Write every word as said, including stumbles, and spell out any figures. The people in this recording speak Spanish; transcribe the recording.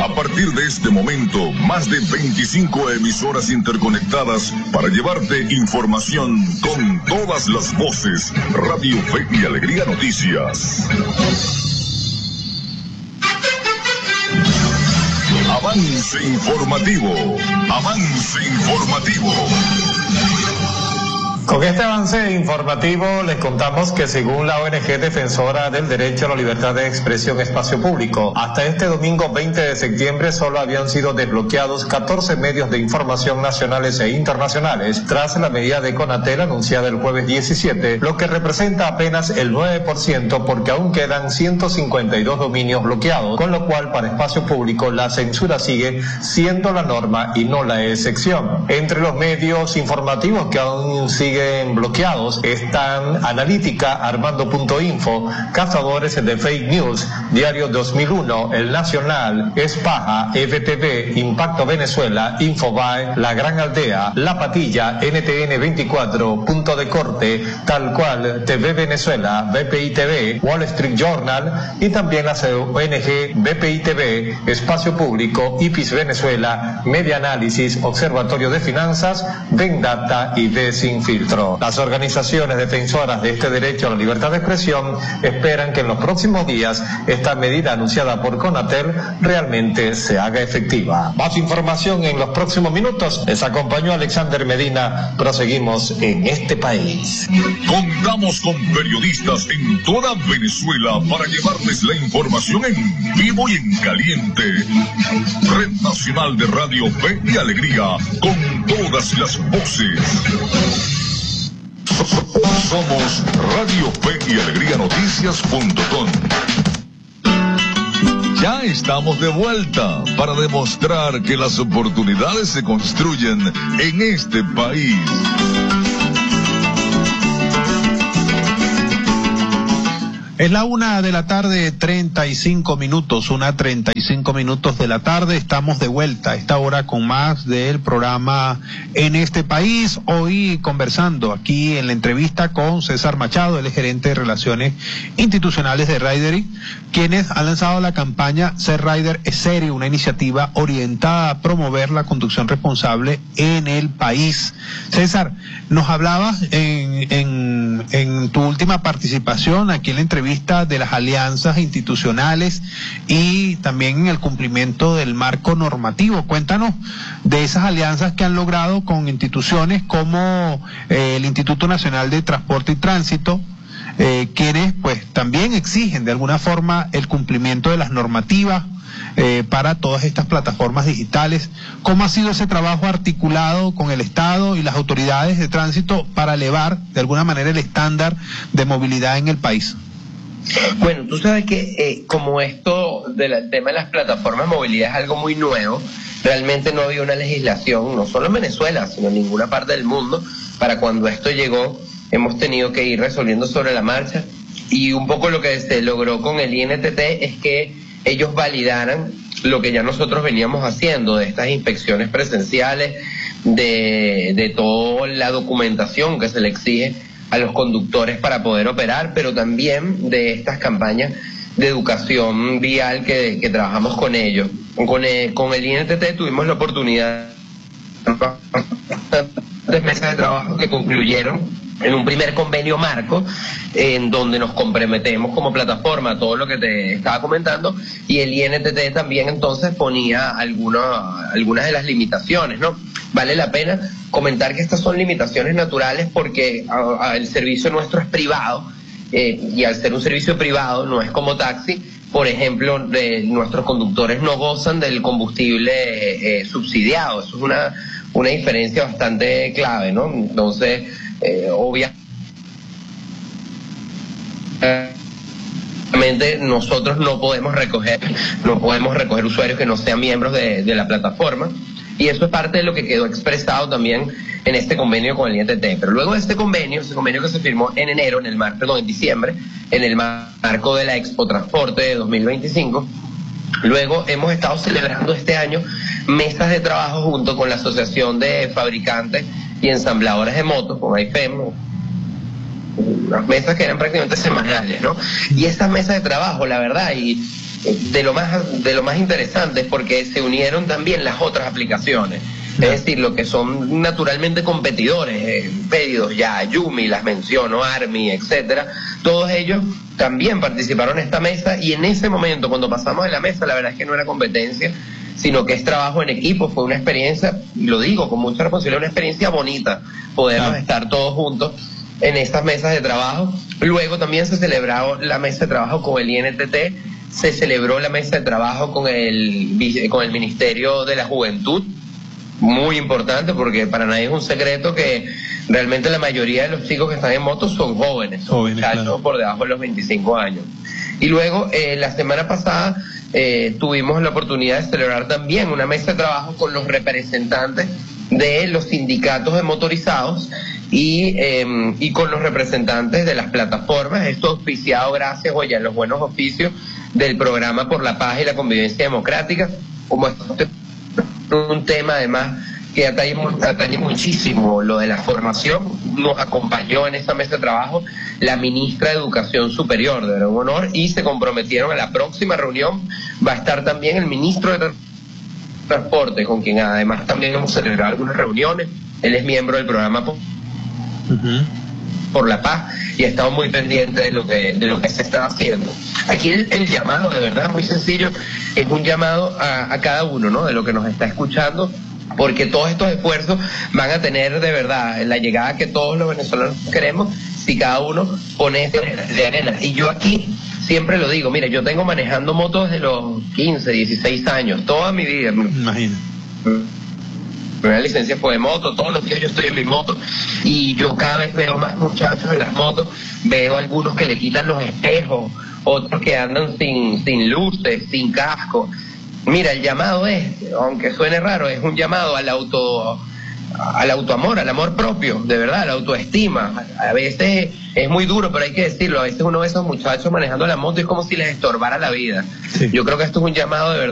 A partir de este momento, más de veinticinco emisoras interconectadas para llevarte información con todas las voces. Radio Fe y Alegría Noticias. Avance informativo. Avance informativo. Con este avance informativo les contamos que según la O N G Defensora del Derecho a la Libertad de Expresión Espacio Público, hasta este domingo veinte de septiembre solo habían sido desbloqueados catorce medios de información nacionales e internacionales tras la medida de Conatel anunciada el jueves diecisiete, lo que representa apenas el nueve por ciento porque aún quedan ciento cincuenta y dos dominios bloqueados, con lo cual para Espacio Público la censura sigue siendo la norma y no la excepción. Entre los medios informativos que aún siguen bloqueados están Analítica, Armando punto info, Cazadores de Fake News, Diario dos mil uno, El Nacional, Espaja, E V T V, Impacto Venezuela, Infobae, La Gran Aldea, La Patilla, N T N veinticuatro, Punto de Corte, Tal Cual, T V Venezuela, B P I T V, Wall Street Journal y también las O N G B P I T V, Espacio Público, I P I S Venezuela, Media Análisis, Observatorio de Finanzas, Vendata y Desinfiltro. Las organizaciones defensoras de este derecho a la libertad de expresión esperan que en los próximos días esta medida anunciada por Conatel realmente se haga efectiva. Más información en los próximos minutos. Les acompañó Alexander Medina. Proseguimos en este país. Contamos con periodistas en toda Venezuela para llevarles la información en vivo y en caliente. Red Nacional de Radio Fe y Alegría, con todas las voces. Somos Radio Fe y Alegría Noticias punto com. Ya estamos de vuelta para demostrar que las oportunidades se construyen en este país. Es la una de la tarde, treinta y cinco minutos, una treinta y cinco minutos de la tarde. Estamos de vuelta a esta hora con más del programa En este país. Hoy conversando aquí en la entrevista con César Machado, el gerente de Relaciones Institucionales de Ridery, quienes han lanzado la campaña Ser Rider es Serio, una iniciativa orientada a promover la conducción responsable en el país. César, nos hablabas en, en, en tu última participación aquí en la entrevista de las alianzas institucionales y también en el cumplimiento del marco normativo. Cuéntanos de esas alianzas que han logrado con instituciones como eh, el Instituto Nacional de Transporte y Tránsito, eh, quienes pues también exigen de alguna forma el cumplimiento de las normativas eh, para todas estas plataformas digitales. ¿Cómo ha sido ese trabajo articulado con el Estado y las autoridades de tránsito para elevar de alguna manera el estándar de movilidad en el país? Bueno, tú sabes que eh, como esto del tema de las plataformas de movilidad es algo muy nuevo, realmente no había una legislación, no solo en Venezuela, sino en ninguna parte del mundo. Para cuando esto llegó, hemos tenido que ir resolviendo sobre la marcha, y un poco lo que se logró con el I N T T es que ellos validaran lo que ya nosotros veníamos haciendo, de estas inspecciones presenciales, de, de toda la documentación que se le exige a los conductores para poder operar, pero también de estas campañas de educación vial que, que trabajamos con ellos. Con el, con el I N T T tuvimos la oportunidad de mesas de trabajo que concluyeron en un primer convenio marco, en donde nos comprometemos como plataforma a todo lo que te estaba comentando, y el I N T T también entonces ponía alguna, algunas de las limitaciones, ¿no? Vale la pena comentar que estas son limitaciones naturales porque a, a, el servicio nuestro es privado, eh, y al ser un servicio privado no es como taxi. Por ejemplo, de, nuestros conductores no gozan del combustible eh, subsidiado. Eso es una, una diferencia bastante clave, ¿no? Entonces, eh, obviamente nosotros no podemos recoger, no podemos recoger usuarios que no sean miembros de, de la plataforma. Y eso es parte de lo que quedó expresado también en este convenio con el I N T T. Pero luego de este convenio, ese convenio que se firmó en enero, en el mar, perdón, en diciembre, en el marco de la Expo Transporte de dos mil veinticinco, luego hemos estado celebrando este año mesas de trabajo junto con la Asociación de Fabricantes y Ensambladores de Motos, con A I F E M, unas mesas que eran prácticamente semanales, ¿no? Y esas mesas de trabajo, la verdad, y de lo más de lo más interesante es porque se unieron también las otras aplicaciones. Es decir, lo que son naturalmente competidores, eh, pedidos ya, Yumi, las menciono, Army, etcétera, todos ellos también participaron en esta mesa, y en ese momento, cuando pasamos de la mesa, la verdad es que no era competencia, sino que es trabajo en equipo. Fue una experiencia, y lo digo con mucha responsabilidad, una experiencia bonita, podernos ah. estar todos juntos en estas mesas de trabajo. Luego también se celebró la mesa de trabajo con el I N T T, se celebró la mesa de trabajo con el, con el Ministerio de la Juventud, muy importante, porque para nadie es un secreto que realmente la mayoría de los chicos que están en moto son jóvenes, son jóvenes, muchachos claro. por debajo de los veinticinco años. Y luego, eh, la semana pasada, eh, tuvimos la oportunidad de celebrar también una mesa de trabajo con los representantes de los sindicatos de motorizados y, eh, y con los representantes de las plataformas, esto auspiciado gracias, oye, a los buenos oficios del Programa por la Paz y la Convivencia Democrática, como este un tema además que atañe, atañe muchísimo lo de la formación. Nos acompañó en esta mesa de trabajo la ministra de Educación Superior, de un honor, y se comprometieron a la próxima reunión. Va a estar también el ministro de Transporte, con quien además también hemos celebrado algunas reuniones. Él es miembro del Programa por, uh-huh. por la Paz y ha estado muy pendiente de lo que de lo que se está haciendo. Aquí el, el llamado, de verdad, muy sencillo, es un llamado a, a cada uno, ¿no?, de lo que nos está escuchando, porque todos estos esfuerzos van a tener de verdad la llegada que todos los venezolanos queremos si cada uno pone ese de arena. Y yo aquí siempre lo digo, mira, yo tengo manejando motos desde los quince, dieciséis años, toda mi vida. Imagina. Mi primera licencia fue de moto, todos los días yo estoy en mi moto, y yo cada vez veo más muchachos en las motos, veo algunos que le quitan los espejos, otros que andan sin, sin luces, sin casco. Mira, el llamado es, aunque suene raro, es un llamado al auto, al autoamor, al amor propio, de verdad, a la autoestima. A veces es muy duro, pero hay que decirlo, a veces uno ve a esos muchachos manejando la moto y es como si les estorbara la vida. Sí. Yo creo que esto es un llamado de verdad